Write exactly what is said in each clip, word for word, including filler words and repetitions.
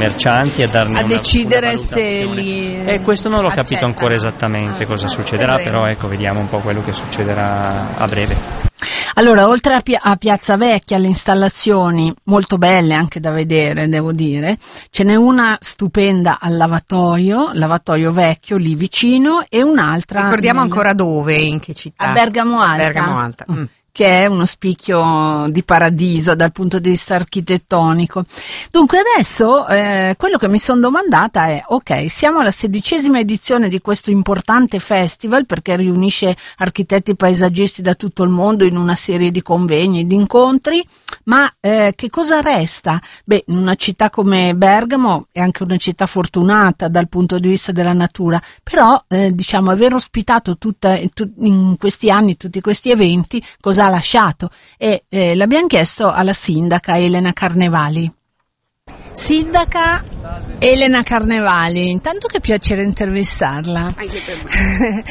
commercianti a darne a una, decidere una se li e questo non lo accettano. capito ancora esattamente ah, cosa ah, succederà, però ecco, vediamo un po' quello che succederà a breve. Allora, oltre a, Pia- a Piazza Vecchia, le installazioni molto belle anche da vedere, devo dire, ce n'è una stupenda al lavatoio, lavatoio vecchio lì vicino, e un'altra ricordiamo nel, ancora dove, in che città? a Bergamo Alta, Bergamo Alta. Mm. che è uno spicchio di paradiso dal punto di vista architettonico. Dunque adesso eh, quello che mi sono domandata è: ok, siamo alla sedicesima edizione di questo importante festival, perché riunisce architetti paesaggisti da tutto il mondo in una serie di convegni, di incontri, ma eh, che cosa resta? Beh, in una città come Bergamo è anche una città fortunata dal punto di vista della natura, però eh, diciamo aver ospitato tutta, tu, in questi anni tutti questi eventi, cosa ha lasciato? E eh, l'abbiamo chiesto alla sindaca Elena Carnevali. Sindaca Elena Carnevali, intanto che piacere intervistarla. Anche per me.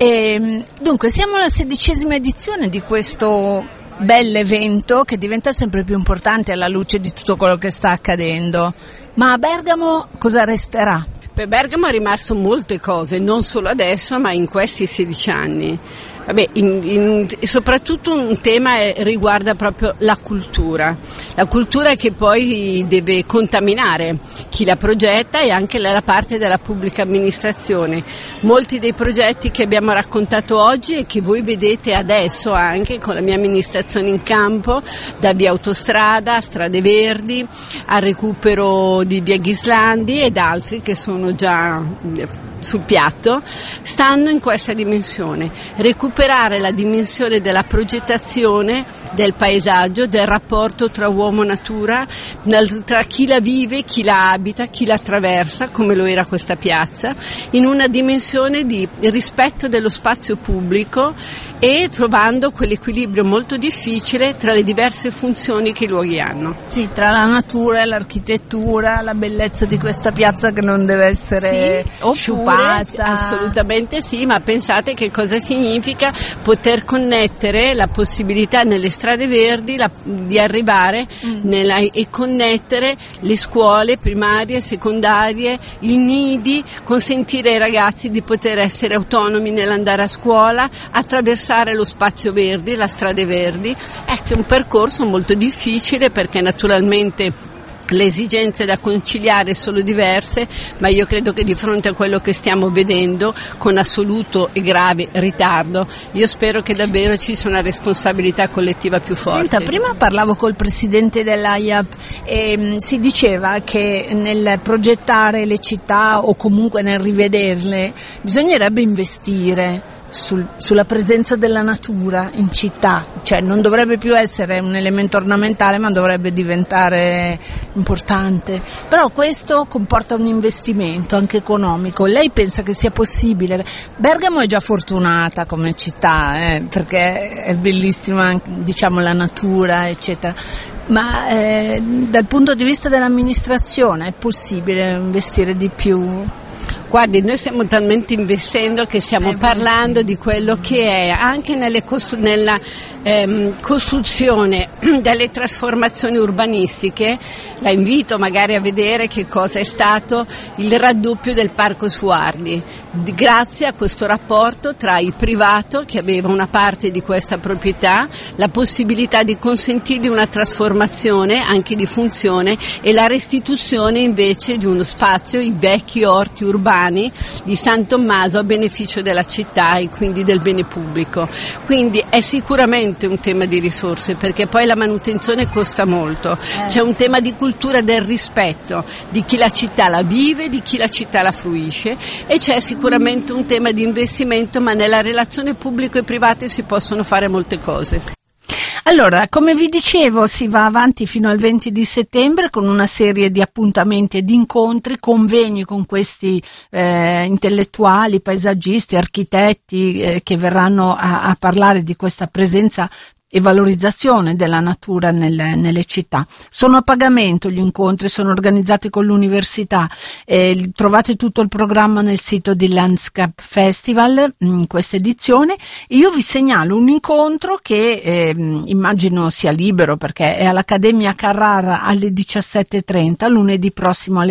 E, dunque, siamo alla sedicesima edizione di questo bell'evento che diventa sempre più importante alla luce di tutto quello che sta accadendo. Ma a Bergamo cosa resterà? Per Bergamo è rimasto molte cose, non solo adesso, ma in questi sedici anni. Vabbè, in, in, soprattutto un tema è, riguarda proprio la cultura, la cultura che poi deve contaminare chi la progetta e anche la parte della pubblica amministrazione. Molti dei progetti che abbiamo raccontato oggi e che voi vedete adesso anche con la mia amministrazione in campo, da via Autostrada, strade verdi, al recupero di via Ghislandi ed altri che sono già sul piatto, stanno in questa dimensione: recuperare la dimensione della progettazione del paesaggio, del rapporto tra uomo e natura, tra chi la vive, chi la abita, chi la attraversa, come lo era questa piazza, in una dimensione di rispetto dello spazio pubblico e trovando quell'equilibrio molto difficile tra le diverse funzioni che i luoghi hanno. Sì, tra la natura e l'architettura, la bellezza di questa piazza che non deve essere sì, sciupata. Assolutamente sì, ma pensate che cosa significa poter connettere la possibilità nelle strade verdi la, di arrivare mm. nella, e connettere le scuole primarie, secondarie, i nidi, consentire ai ragazzi di poter essere autonomi nell'andare a scuola, attraversare lo spazio verde, la strade verdi. Ecco, è un percorso molto difficile perché naturalmente le esigenze da conciliare sono diverse, ma io credo che di fronte a quello che stiamo vedendo con assoluto e grave ritardo, io spero che davvero ci sia una responsabilità collettiva più forte. Senta, prima parlavo col presidente dell'A I A P e mh, si diceva che nel progettare le città o comunque nel rivederle bisognerebbe investire Sul, sulla presenza della natura in città, cioè non dovrebbe più essere un elemento ornamentale ma dovrebbe diventare importante, però questo comporta un investimento anche economico. Lei pensa che sia possibile? Bergamo è già fortunata come città eh, perché è bellissima, diciamo, la natura eccetera, ma eh, dal punto di vista dell'amministrazione è possibile investire di più? Guardi, noi stiamo talmente investendo che stiamo eh, parlando sì. di quello che è anche nelle costru- nella ehm, costruzione delle trasformazioni urbanistiche. La invito magari a vedere che cosa è stato il raddoppio del Parco Suardi, di, grazie a questo rapporto tra il privato, che aveva una parte di questa proprietà, la possibilità di consentirgli una trasformazione anche di funzione e la restituzione invece di uno spazio, i vecchi orti urbani di San Tommaso a beneficio della città e quindi del bene pubblico. Quindi è sicuramente un tema di risorse, perché poi la manutenzione costa molto. C'è un tema di cultura del rispetto di chi la città la vive, di chi la città la fruisce, e c'è sicuramente un tema di investimento, ma nella relazione pubblico e privata si possono fare molte cose. Allora, come vi dicevo, si va avanti fino al venti di settembre con una serie di appuntamenti e di incontri, convegni con questi eh, intellettuali, paesaggisti, architetti eh, che verranno a, a parlare di questa presenza e valorizzazione della natura nelle, nelle città. Sono a pagamento gli incontri, sono organizzati con l'università, eh, trovate tutto il programma nel sito di Landscape Festival in questa edizione. Io vi segnalo un incontro che eh, immagino sia libero perché è all'Accademia Carrara alle diciassette e trenta, lunedì prossimo alle